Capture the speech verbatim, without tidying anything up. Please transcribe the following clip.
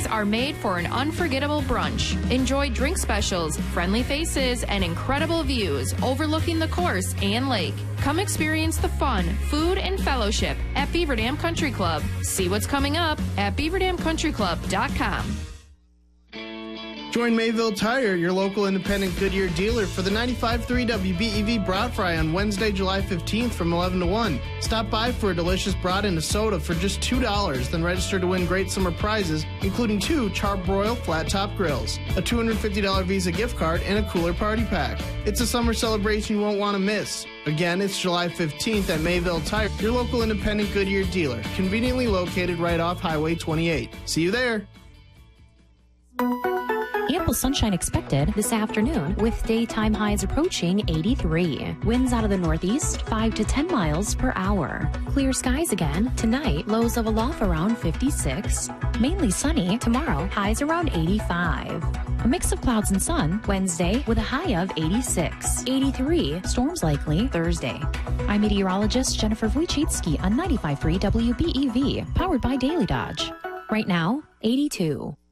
are made for an unforgettable brunch. Enjoy drink specials, friendly faces, and incredible views overlooking the course and lake. Come experience the fun, food, and fellowship at Beaver Dam Country Club. See what's coming up at beaver dam country club dot com. Join Mayville Tire, your local independent Goodyear dealer, for the ninety-five point three W B E V Brat Fry on Wednesday, July fifteenth from eleven to one. Stop by for a delicious brat and a soda for just two dollars, then register to win great summer prizes, including two Charbroil flat top grills, a two hundred fifty dollars Visa gift card, and a cooler party pack. It's a summer celebration you won't want to miss. Again, it's July fifteenth at Mayville Tire, your local independent Goodyear dealer, conveniently located right off Highway twenty-eight. See you there. Ample sunshine expected this afternoon with daytime highs approaching eighty-three. Winds out of the northeast five to ten miles per hour. Clear skies again tonight, lows of aloft around fifty-six. Mainly sunny tomorrow, highs around eighty-five. A mix of clouds and sun Wednesday with a high of eighty-six. eighty-three, storms likely Thursday. I'm meteorologist Jennifer Wojcicki on ninety-five point three W B E V, powered by Daily Dodge. Right now, eighty-two.